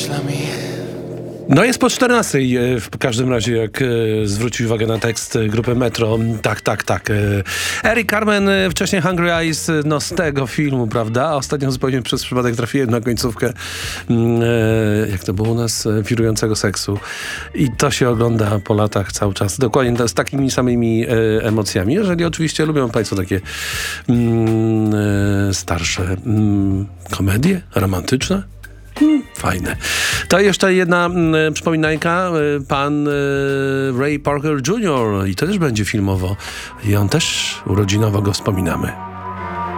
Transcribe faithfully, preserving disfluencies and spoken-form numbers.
No jest po czternastej w każdym razie, jak e, zwrócił uwagę na tekst e, grupy Metro. Tak, tak, tak. E, Eric Carmen, e, wcześniej Hungry Eyes, e, no z tego filmu, prawda? A ostatnio zupełnie przez przypadek trafiłem na końcówkę, mm, e, jak to było u nas, e, wirującego seksu. I to się ogląda po latach cały czas. Dokładnie z takimi samymi e, emocjami. Jeżeli oczywiście lubią Państwo takie mm, e, starsze mm, komedie romantyczne, Hmm, fajne. To jeszcze jedna mm, przypominajka. Pan y, Ray Parker junior I to też będzie filmowo. I on też urodzinowo go wspominamy.